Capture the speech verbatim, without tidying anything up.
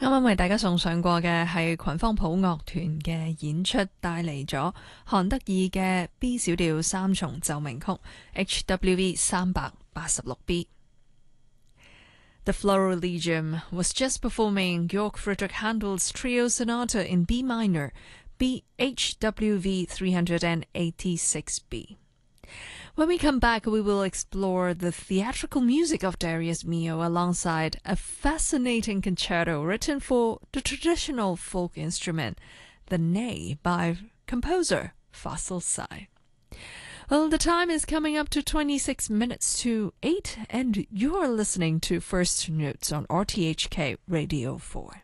啱啱為大家送上過嘅係群芳譜樂團嘅演出，帶嚟咗韓德爾嘅 B 小調三重奏鳴曲 H W V 三百八十六 B。The Floral Legion was just performing Georg Friedrich Handel's Trio Sonata in B minor, B H W V three eighty-six B. When we come back, we will explore the theatrical music of Darius Milhaud alongside a fascinating concerto written for the traditional folk instrument, the ney, by composer Fasil Say. Well, the time is coming up to twenty-six minutes to eight, and you're listening to First Notes on R T H K Radio four.